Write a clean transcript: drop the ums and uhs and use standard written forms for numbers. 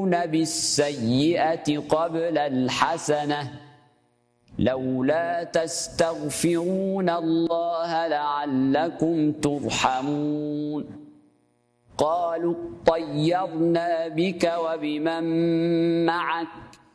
ويدرؤون بالسيئة قبل الحسنة لولا تستغفرون الله لعلكم ترحمون قالوا اطيرنا بك وبمن معك